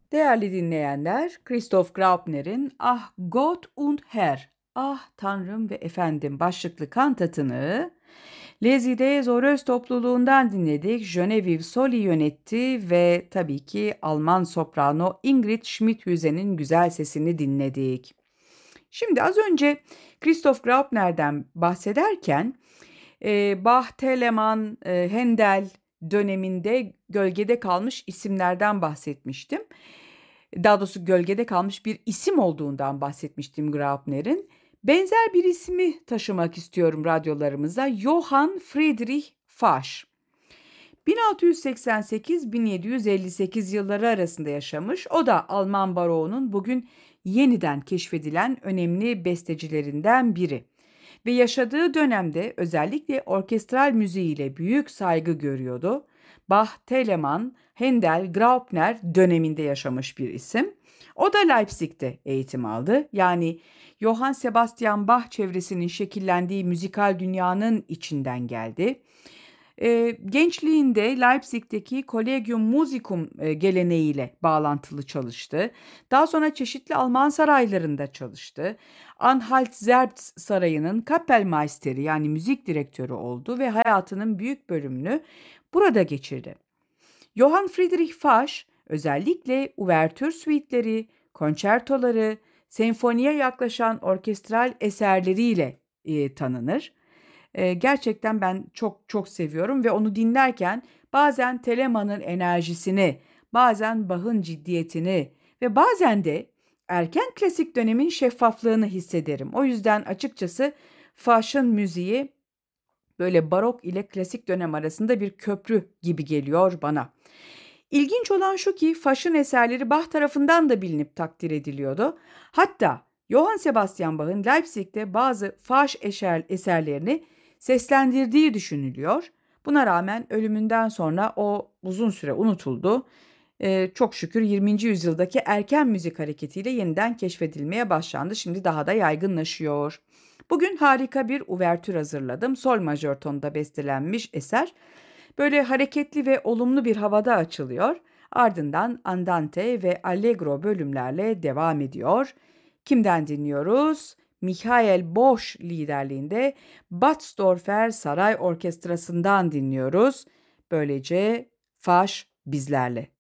Değerli dinleyenler, Christoph Graupner'in Ah Gott und Herr, Ah Tanrım ve Efendim başlıklı kantatını Les Idées Aureus topluluğundan dinledik. Genevieve Soli yönetti ve tabii ki Alman soprano Ingrid Schmidhuse'nin güzel sesini dinledik. Şimdi az önce Christoph Graupner'den bahsederken Bach, Telemann, Handel döneminde gölgede kalmış isimlerden bahsetmiştim. Daha doğrusu gölgede kalmış bir isim olduğundan bahsetmiştim Graupner'in. Benzer bir ismi taşımak istiyorum radyolarımıza. Johann Friedrich Fasch. 1688-1758 yılları arasında yaşamış. O da Alman baroğunun bugün yeniden keşfedilen önemli bestecilerinden biri. Ve yaşadığı dönemde özellikle orkestral müziğiyle büyük saygı görüyordu. Bach, Telemann, Handel, Graupner döneminde yaşamış bir isim. O da Leipzig'te eğitim aldı. Yani Johann Sebastian Bach çevresinin şekillendiği müzikal dünyanın içinden geldi. Gençliğinde Leipzig'teki Collegium Musicum geleneğiyle bağlantılı çalıştı. Daha sonra çeşitli Alman saraylarında çalıştı. Anhalt-Zerbst Sarayı'nın Kapellmeisteri yani müzik direktörü oldu ve hayatının büyük bölümünü burada geçirdi. Johann Friedrich Fasch özellikle uvertür suiteleri, konçertoları, senfoniye yaklaşan orkestral eserleriyle tanınır. Gerçekten ben çok çok seviyorum ve onu dinlerken bazen Telemann'ın enerjisini, bazen Bach'ın ciddiyetini ve bazen de erken klasik dönemin şeffaflığını hissederim. O yüzden açıkçası Fasch'ın müziği böyle barok ile klasik dönem arasında bir köprü gibi geliyor bana. İlginç olan şu ki Fasch'ın eserleri Bach tarafından da bilinip takdir ediliyordu. Hatta Johann Sebastian Bach'ın Leipzig'te bazı Fasch eserlerini seslendirdiği düşünülüyor. Buna rağmen ölümünden sonra o uzun süre unutuldu. Çok şükür 20. yüzyıldaki erken müzik hareketiyle yeniden keşfedilmeye başlandı. Şimdi daha da yaygınlaşıyor. Bugün harika bir uvertür hazırladım. Sol majör tonda bestelenmiş eser. Böyle hareketli ve olumlu bir havada açılıyor. Ardından andante ve allegro bölümlerle devam ediyor. Kimden dinliyoruz? Michael Bosch liderliğinde Batzdorfer Saray Orkestrası'ndan dinliyoruz. Böylece Faş bizlerle.